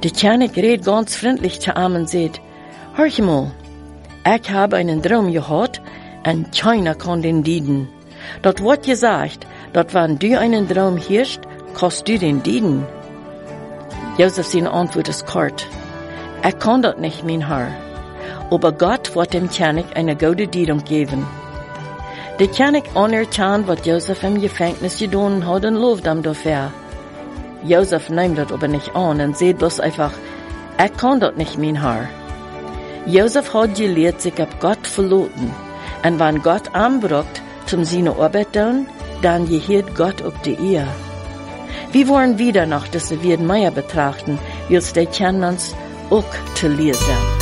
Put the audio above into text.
Der König redet ganz freundlich zu ihm und sagt, hör mal, ich habe einen Traum gehabt und keiner kann den dienen. Dort wird gesagt, dass wenn du einen Traum hörst, kannst du den dienen. Josef seine Antwort ist kort. Ich kann das nicht, mein Herr. Aber Gott wird dem König eine gute Dienung geben. Der König anerkannt, was Josef im Gefängnis getan hat und lobt ihm dafür. Josef nimmt das aber nicht an und sagt bloß einfach, ich kann das nicht, mein Herr. Josef hat gelehrt, sich auf Gott verlassen. Und wenn Gott anbraucht, zum seine Arbeit tun, dann gehört Gott auch die Ehe. Wir wollen wieder noch, dass wir mehr betrachten, wie es die können uns auch zu lesen.